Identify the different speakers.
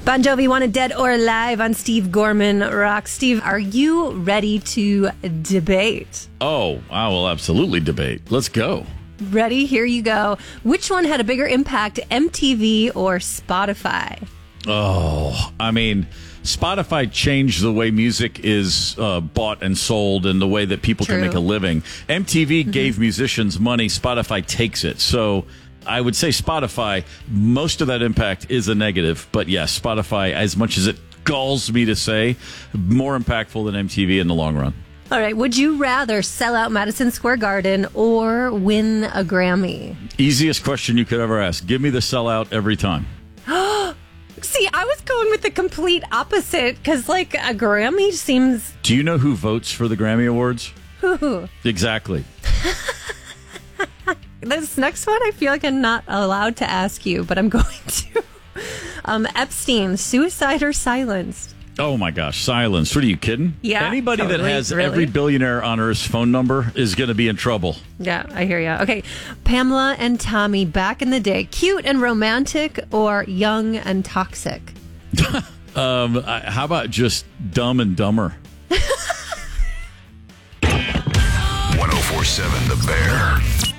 Speaker 1: Bon Jovi, Wanted Dead or Alive on Steve Gorman Rock. Steve, are you ready to debate?
Speaker 2: Oh, I will absolutely debate. Let's go.
Speaker 1: Ready? Here you go. Which one had a bigger impact, MTV or Spotify?
Speaker 2: Oh, I mean, Spotify changed the way music is bought and sold and the way that people can make a living. MTV gave musicians money. Spotify takes it. So I would say Spotify, most of that impact is a negative. But yes, Spotify, as much as it galls me to say, more impactful than MTV in the long run.
Speaker 1: All right. Would you rather sell out Madison Square Garden or win a Grammy?
Speaker 2: Easiest question you could ever ask. Give me the sellout every time.
Speaker 1: See, I was going with the complete opposite because, like, a Grammy seems...
Speaker 2: Do you know who votes for the Grammy Awards?
Speaker 1: Who?
Speaker 2: Exactly.
Speaker 1: This next one I feel like I'm not allowed to ask you, but I'm going to. Epstein, suicide or silenced?
Speaker 2: Oh, my gosh. Silenced. What are you kidding?
Speaker 1: Yeah.
Speaker 2: Anybody
Speaker 1: totally,
Speaker 2: that has
Speaker 1: really?
Speaker 2: every billionaire on Earth's phone number is going to be in trouble.
Speaker 1: Yeah, I hear you. Okay. Pamela and Tommy back in the day. Cute and romantic or young and toxic?
Speaker 2: How about just Dumb and Dumber?
Speaker 3: 104.7 The Bear.